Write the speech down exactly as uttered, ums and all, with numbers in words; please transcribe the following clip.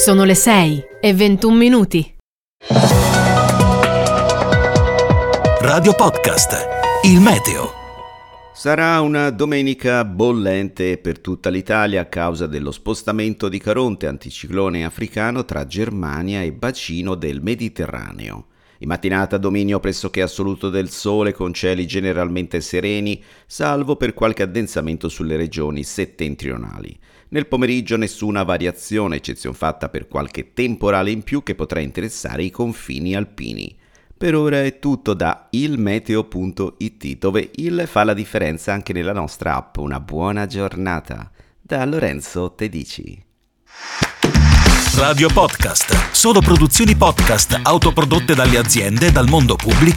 Sono le sei e ventuno minuti. Radio Podcast, il meteo. Sarà una domenica bollente per tutta l'Italia a causa dello spostamento di Caronte, anticiclone africano, tra Germania e bacino del Mediterraneo. In mattinata dominio pressoché assoluto del sole con cieli generalmente sereni, salvo per qualche addensamento sulle regioni settentrionali. Nel pomeriggio nessuna variazione, eccezion fatta per qualche temporale in più che potrà interessare i confini alpini. Per ora è tutto da ilmeteo punto it, dove il fa la differenza anche nella nostra app. Una buona giornata da Lorenzo Tedici. Radio Podcast, solo produzioni podcast autoprodotte dalle aziende e dal mondo pubblico